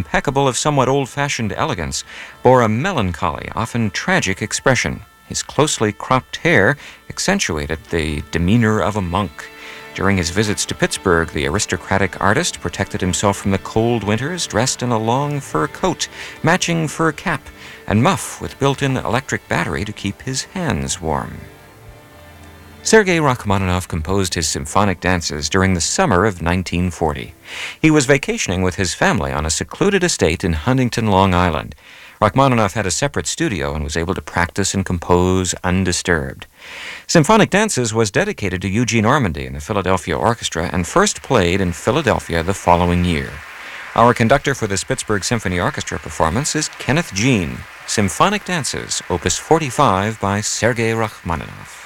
impeccable if somewhat old-fashioned elegance, bore a melancholy, often tragic expression. His closely cropped hair accentuated the demeanor of a monk. During his visits to Pittsburgh, the aristocratic artist protected himself from the cold winters dressed in a long fur coat, matching fur cap, and muff with built-in electric battery to keep his hands warm. Sergei Rachmaninoff composed his symphonic dances during the summer of 1940. He was vacationing with his family on a secluded estate in Huntington, Long Island. Rachmaninoff had a separate studio and was able to practice and compose undisturbed. Symphonic Dances was dedicated to Eugene Ormandy and the Philadelphia Orchestra and first played in Philadelphia the following year. Our conductor for this Pittsburgh Symphony Orchestra performance is Kenneth Jean. Symphonic Dances, Opus 45 by Sergei Rachmaninoff.